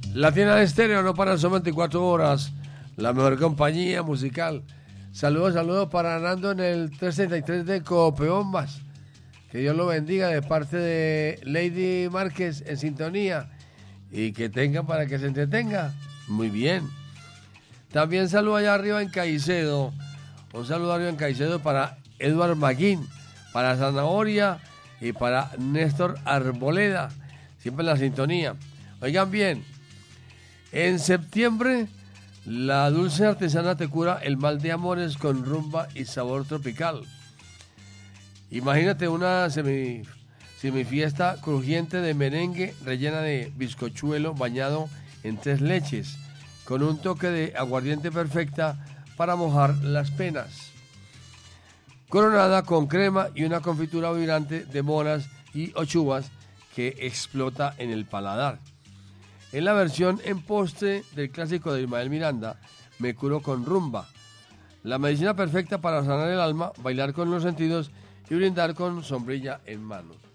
Latina Estéreo no para, son 24 horas. La mejor compañía musical. Saludos para Nando en el 333 de Copeombas. Que Dios lo bendiga de parte de Lady Márquez en sintonía. Y que tengan para que se entretenga. Muy bien. También saludo allá arriba en Caicedo. Un saludo arriba en Caicedo para Eduard Maguín, para Zanahoria y para Néstor Arboleda. Siempre en la sintonía. Oigan bien, en septiembre la dulce artesana te cura el mal de amores con rumba y sabor tropical. Imagínate una semifiesta crujiente de merengue rellena de bizcochuelo bañado en 3 leches, con un toque de aguardiente perfecta para mojar las penas. Coronada con crema y una confitura vibrante de moras y ochuvas que explota en el paladar. En la versión en postre del clásico de Ismael Miranda, Me curo con rumba. La medicina perfecta para sanar el alma, bailar con los sentidos y brindar con sombrilla en mano.